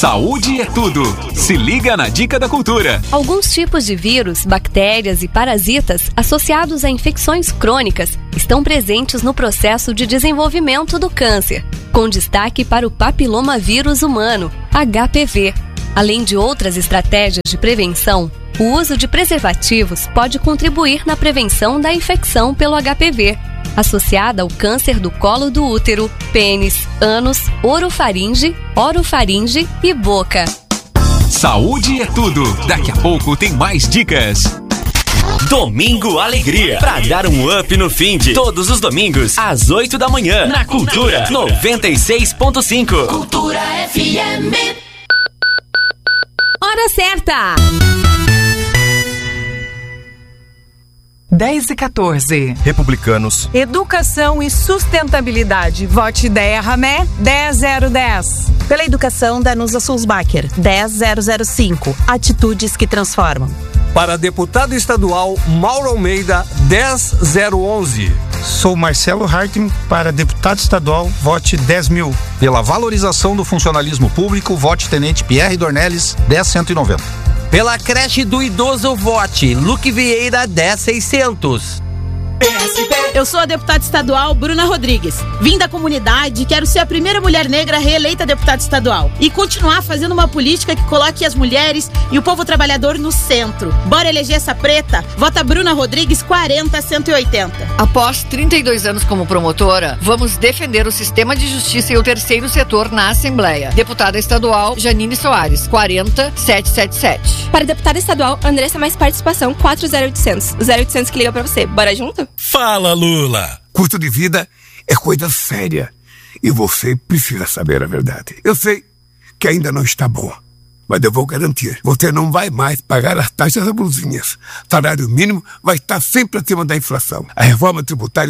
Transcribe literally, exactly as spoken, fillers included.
Saúde é tudo. Se liga na Dica da Cultura. Alguns tipos de vírus, bactérias e parasitas associados a infecções crônicas estão presentes no processo de desenvolvimento do câncer, com destaque para o papilomavírus humano, H P V. Além de outras estratégias de prevenção, o uso de preservativos pode contribuir na prevenção da infecção pelo H P V, associada ao câncer do colo do útero, pênis, ânus, orofaringe, orofaringe e boca. Saúde é tudo. Daqui a pouco tem mais dicas. Domingo Alegria, pra dar um up no fim de todos os domingos, às oito da manhã, na Cultura noventa e seis ponto cinco. Cultura F M. Hora certa! dez e quatorze. Republicanos. Educação e sustentabilidade. Vote Ideia Ramé dez zero dez. Pela educação, Danusa Sulzbacher dez zero zero cinco. Atitudes que transformam. Para deputado estadual, Mauro Almeida dez zero onze. Sou Marcelo Hartmann, para deputado estadual, vote dez mil. Pela valorização do funcionalismo público, vote Tenente Pierre Dornelles, dez cento e noventa. Pela creche do idoso, vote Luque Vieira, dez seiscentos. Eu sou a deputada estadual Bruna Rodrigues. Vim da comunidade e quero ser a primeira mulher negra reeleita deputada estadual. E continuar fazendo uma política que coloque as mulheres e o povo trabalhador no centro. Bora eleger essa preta? Vota Bruna Rodrigues, quarenta cento e oitenta. Após trinta e dois anos como promotora, vamos defender o sistema de justiça e o terceiro setor na Assembleia. Deputada estadual Janine Soares, quarenta setecentos e setenta e sete. Para deputada estadual, Andressa Mais Participação, quatro zero oitocentos. zero oitocentos que liga pra você. Bora junto? Fala, Lula! Custo de vida é coisa séria e você precisa saber a verdade. Eu sei que ainda não está bom, mas eu vou garantir. Você não vai mais pagar as taxas abusivas. Salário mínimo vai estar sempre acima da inflação. A reforma tributária